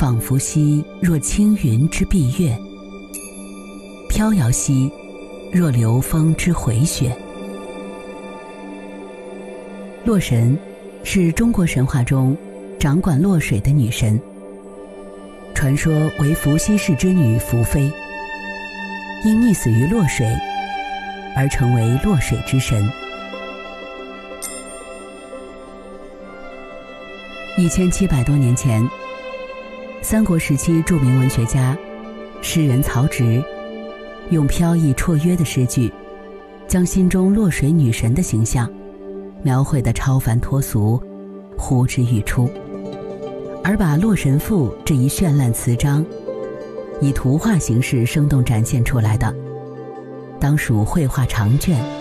仿佛兮若轻云之蔽月，飘摇兮若流风之回雪。洛神是中国神话中掌管洛水的女神，传说为伏羲氏之女伏妃，因溺死于洛水而成为洛水之神。1700多年前，三国时期著名文学家、诗人曹植用飘逸绰约的诗句，将心中洛水女神的形象描绘得超凡脱俗，呼之欲出，而把《洛神赋》这一绚烂词章以图画形式生动展现出来的，当属绘画长卷。